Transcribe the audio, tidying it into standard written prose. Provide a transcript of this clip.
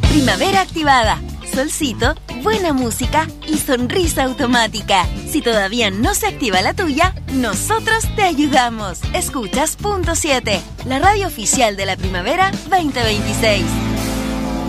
Primavera activada, solcito, buena música y sonrisa automática. Si todavía no se activa la tuya, nosotros te ayudamos. Escuchas Punto 7, la radio oficial de la Primavera 2026.